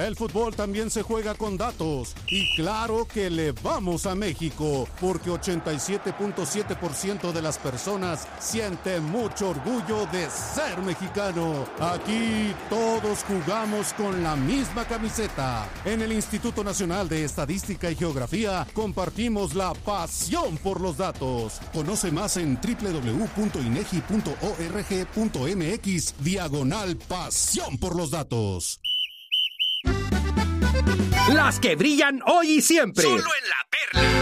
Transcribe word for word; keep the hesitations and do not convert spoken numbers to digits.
El fútbol también se juega con datos. Y claro que le vamos a México, porque ochenta y siete punto siete por ciento de las personas siente mucho orgullo de ser mexicano. Aquí todos jugamos con la misma camiseta. En el Instituto Nacional de Estadística y Geografía compartimos la pasión por los datos. Conoce más en doble u doble u doble u punto inegi punto org punto mx diagonal pasión por los datos. Las que brillan hoy y siempre. Solo en La Perla.